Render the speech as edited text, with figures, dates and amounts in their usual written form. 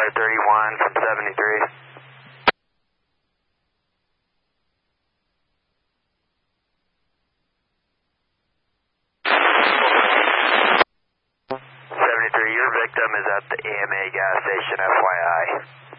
Tyler 31 from 73. 73, your victim is at the AMA gas station, FYI.